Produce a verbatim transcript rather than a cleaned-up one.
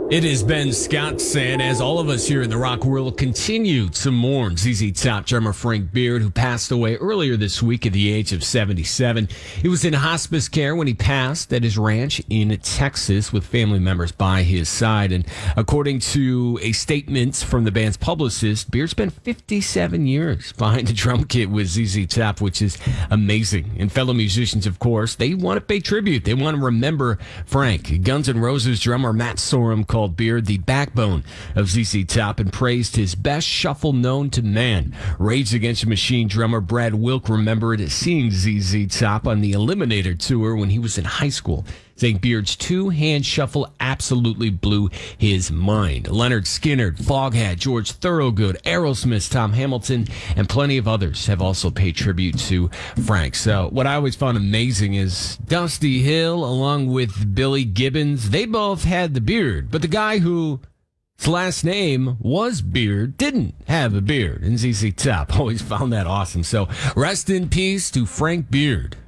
It has been Scott Sand as all of us here in the rock world continue to mourn Z Z Top drummer Frank Beard, who passed away earlier this week at the age of seventy-seven. He was in hospice care when he passed at his ranch in Texas with family members by his side. And according to a statement from the band's publicist, Beard spent fifty-seven years behind the drum kit with Z Z Top, which is amazing. And fellow musicians, of course, they want to pay tribute. They want to remember Frank. Guns N' Roses drummer Matt Sorum called Beard the backbone of Z Z Top and praised his best shuffle known to man. Rage Against the Machine drummer Brad Wilk remembered seeing Z Z Top on the Eliminator tour when he was in high school, saying Beard's two-hand shuffle absolutely blew his mind. Leonard Skinner, Foghat, George Thorogood, Aerosmith, Tom Hamilton, and plenty of others have also paid tribute to Frank. So what I always found amazing is Dusty Hill, along with Billy Gibbons, they both had the beard, but the guy who his last name was Beard didn't have a beard. And Z Z Top always found that awesome. So rest in peace to Frank Beard.